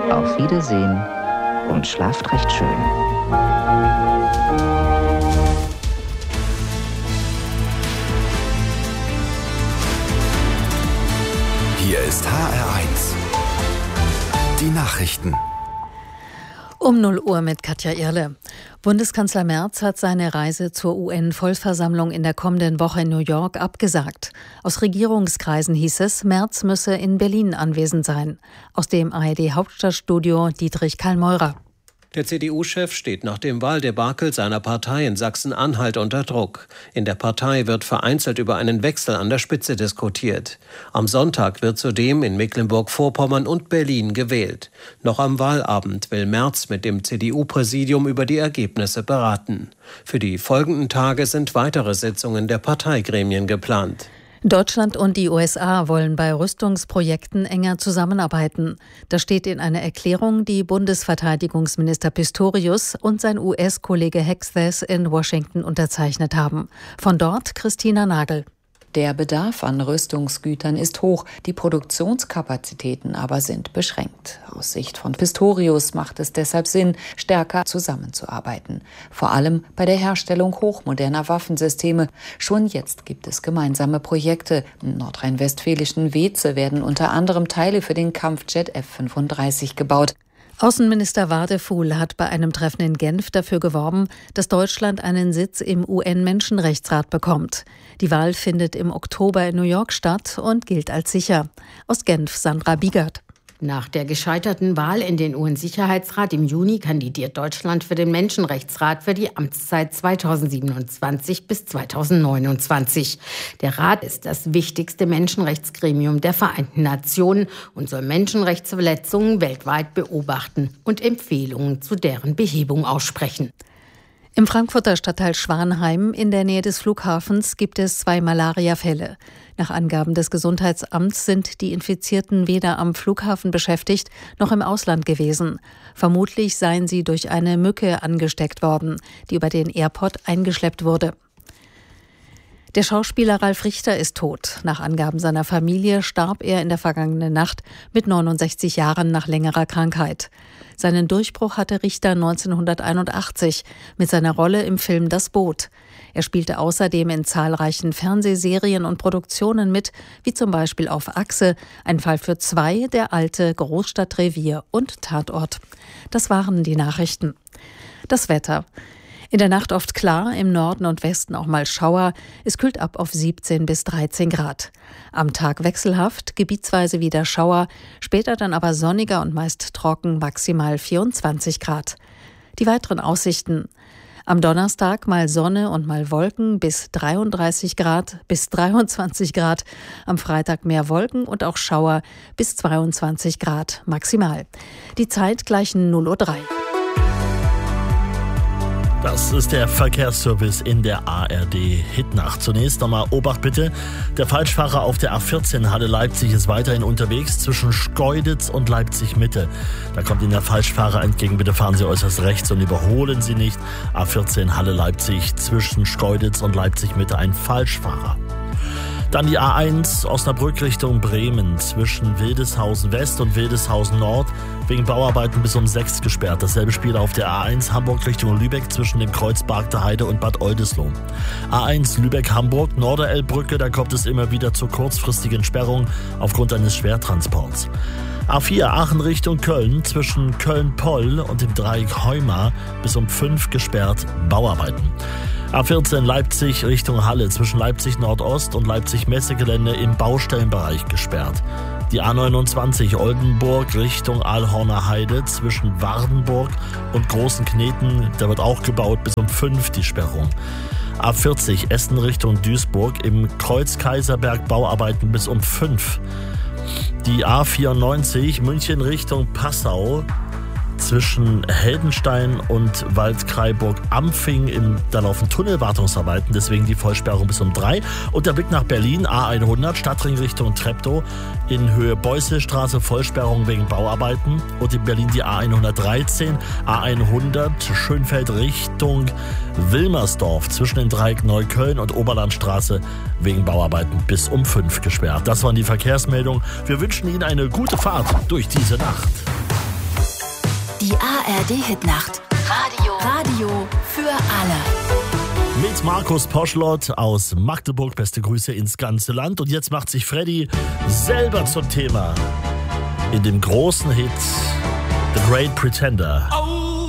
Auf Wiedersehen und schlaft recht schön. Hier ist HR1. Die Nachrichten. Um 0 Uhr mit Katja Irle. Bundeskanzler Merz hat seine Reise zur UN-Vollversammlung in der kommenden Woche in New York abgesagt. Aus Regierungskreisen hieß es, Merz müsse in Berlin anwesend sein. Aus dem ARD-Hauptstadtstudio Dietrich Karl-Meurer. Der CDU-Chef steht nach dem Wahldebakel seiner Partei in Sachsen-Anhalt unter Druck. In der Partei wird vereinzelt über einen Wechsel an der Spitze diskutiert. Am Sonntag wird zudem in Mecklenburg-Vorpommern und Berlin gewählt. Noch am Wahlabend will Merz mit dem CDU-Präsidium über die Ergebnisse beraten. Für die folgenden Tage sind weitere Sitzungen der Parteigremien geplant. Deutschland und die USA wollen bei Rüstungsprojekten enger zusammenarbeiten. Das steht in einer Erklärung, die Bundesverteidigungsminister Pistorius und sein US-Kollege Hegseth in Washington unterzeichnet haben. Von dort Christina Nagel. Der Bedarf an Rüstungsgütern ist hoch, die Produktionskapazitäten aber sind beschränkt. Aus Sicht von Pistorius macht es deshalb Sinn, stärker zusammenzuarbeiten. Vor allem bei der Herstellung hochmoderner Waffensysteme. Schon jetzt gibt es gemeinsame Projekte. Im nordrhein-westfälischen Weeze werden unter anderem Teile für den Kampfjet F-35 gebaut. Außenminister Wadefuhl hat bei einem Treffen in Genf dafür geworben, dass Deutschland einen Sitz im UN-Menschenrechtsrat bekommt. Die Wahl findet im Oktober in New York statt und gilt als sicher. Aus Genf Sandra Biegert. Nach der gescheiterten Wahl in den UN-Sicherheitsrat im Juni kandidiert Deutschland für den Menschenrechtsrat für die Amtszeit 2027 bis 2029. Der Rat ist das wichtigste Menschenrechtsgremium der Vereinten Nationen und soll Menschenrechtsverletzungen weltweit beobachten und Empfehlungen zu deren Behebung aussprechen. Im Frankfurter Stadtteil Schwanheim in der Nähe des Flughafens gibt es 2 Malaria-Fälle. Nach Angaben des Gesundheitsamts sind die Infizierten weder am Flughafen beschäftigt noch im Ausland gewesen. Vermutlich seien sie durch eine Mücke angesteckt worden, die über den Airport eingeschleppt wurde. Der Schauspieler Ralf Richter ist tot. Nach Angaben seiner Familie starb er in der vergangenen Nacht mit 69 Jahren nach längerer Krankheit. Seinen Durchbruch hatte Richter 1981 mit seiner Rolle im Film Das Boot. Er spielte außerdem in zahlreichen Fernsehserien und Produktionen mit, wie zum Beispiel Auf Achse, Ein Fall für zwei, Der alte, Großstadtrevier und Tatort. Das waren die Nachrichten. Das Wetter. In der Nacht oft klar, im Norden und Westen auch mal Schauer. Es kühlt ab auf 17 bis 13 Grad. Am Tag wechselhaft, gebietsweise wieder Schauer, später dann aber sonniger und meist trocken, maximal 24 Grad. Die weiteren Aussichten. Am Donnerstag mal Sonne und mal Wolken bis 33 Grad bis 23 Grad. Am Freitag mehr Wolken und auch Schauer bis 22 Grad maximal. Die Zeit gleich 0:03 Uhr. Das ist der Verkehrsservice in der ARD Hitnacht. Zunächst nochmal Obacht bitte. Der Falschfahrer auf der A14 Halle Leipzig ist weiterhin unterwegs zwischen Schkeuditz und Leipzig Mitte. Da kommt Ihnen der Falschfahrer entgegen. Bitte fahren Sie äußerst rechts und überholen Sie nicht. A14 Halle Leipzig zwischen Schkeuditz und Leipzig Mitte ein Falschfahrer. Dann die A1 Osnabrück Richtung Bremen zwischen Wildeshausen West und Wildeshausen Nord wegen Bauarbeiten bis um 6 gesperrt. Dasselbe Spiel auf der A1 Hamburg Richtung Lübeck zwischen dem Kreuz Bargter Heide und Bad Oldesloe. A1 Lübeck-Hamburg Norderelbbrücke, da kommt es immer wieder zur kurzfristigen Sperrung aufgrund eines Schwertransports. A4 Aachen Richtung Köln zwischen Köln-Poll und dem Dreieck Heuma bis um 5 gesperrt, Bauarbeiten. A14 Leipzig Richtung Halle zwischen Leipzig Nordost und Leipzig Messegelände im Baustellenbereich gesperrt. Die A29 Oldenburg Richtung Aalhorner Heide zwischen Wardenburg und Großen Kneten, da wird auch gebaut, bis um 5 die Sperrung. A40 Essen Richtung Duisburg im Kreuz Kaiserberg Bauarbeiten bis um 5. Die A94 München Richtung Passau zwischen Heldenstein und Waldkraiburg-Ampfing, da laufen Tunnelwartungsarbeiten, deswegen die Vollsperrung bis um 3. Und der Blick nach Berlin, A100, Stadtring Richtung Treptow, in Höhe Beuselstraße, Vollsperrung wegen Bauarbeiten. Und in Berlin die A113, A100, Schönfeld Richtung Wilmersdorf, zwischen dem Dreieck Neukölln und Oberlandstraße wegen Bauarbeiten bis um 5 gesperrt. Das waren die Verkehrsmeldungen. Wir wünschen Ihnen eine gute Fahrt durch diese Nacht. Die ARD-Hitnacht. Radio für alle. Mit Markus Poschlott aus Magdeburg. Beste Grüße ins ganze Land. Und jetzt macht sich Freddy selber zum Thema in dem großen Hit The Great Pretender.